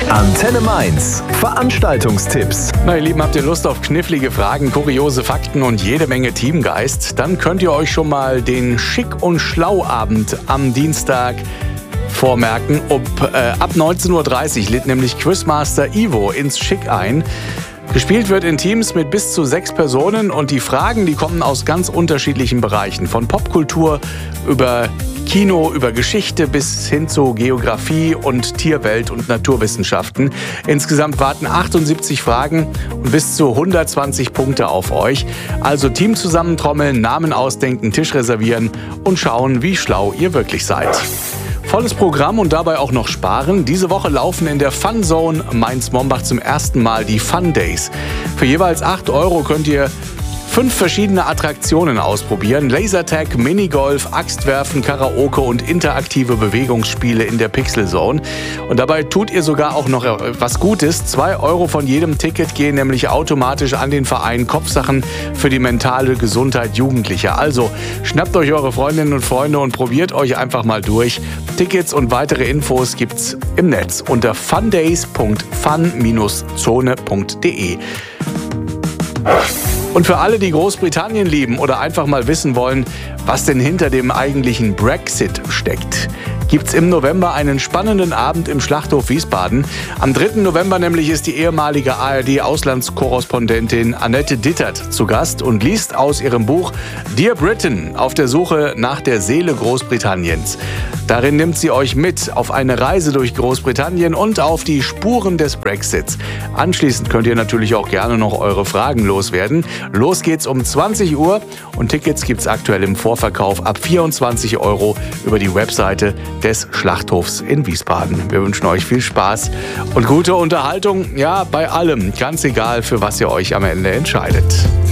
Antenne Mainz. Veranstaltungstipps. Na ihr Lieben, habt ihr Lust auf knifflige Fragen, kuriose Fakten und jede Menge Teamgeist? Dann könnt ihr euch schon mal den Schick- und Schlau-Abend am Dienstag vormerken. Ab 19:30 Uhr lädt nämlich Quizmaster Ivo ins Schick ein. Gespielt wird in Teams mit bis zu 6 Personen und die Fragen, die kommen aus ganz unterschiedlichen Bereichen. Von Popkultur über Kino, über Geschichte bis hin zu Geografie und Tierwelt und Naturwissenschaften. Insgesamt warten 78 Fragen und bis zu 120 Punkte auf euch. Also Team zusammentrommeln, Namen ausdenken, Tisch reservieren und schauen, wie schlau ihr wirklich seid. Volles Programm und dabei auch noch sparen. Diese Woche laufen in der Fun Zone Mainz-Mombach zum ersten Mal die Fun Days. Für jeweils 8 € könnt ihr 5 verschiedene Attraktionen ausprobieren. Lasertag, Minigolf, Axtwerfen, Karaoke und interaktive Bewegungsspiele in der Pixel Zone. Und dabei tut ihr sogar auch noch was Gutes. 2 € von jedem Ticket gehen nämlich automatisch an den Verein Kopfsachen für die mentale Gesundheit Jugendlicher. Also schnappt euch eure Freundinnen und Freunde und probiert euch einfach mal durch. Tickets und weitere Infos gibt's im Netz unter fundays.fun-zone.de. Und für alle, die Großbritannien lieben oder einfach mal wissen wollen, was denn hinter dem eigentlichen Brexit steckt, gibt's im November einen spannenden Abend im Schlachthof Wiesbaden. Am 3. November nämlich ist die ehemalige ARD-Auslandskorrespondentin Annette Dittert zu Gast und liest aus ihrem Buch Dear Britain auf der Suche nach der Seele Großbritanniens. Darin nimmt sie euch mit auf eine Reise durch Großbritannien und auf die Spuren des Brexits. Anschließend könnt ihr natürlich auch gerne noch eure Fragen loswerden. Los geht's um 20 Uhr und Tickets gibt's aktuell im Vorverkauf ab 24 € über die Webseite des Schlachthofs in Wiesbaden. Wir wünschen euch viel Spaß und gute Unterhaltung, ja, bei allem, ganz egal, für was ihr euch am Ende entscheidet.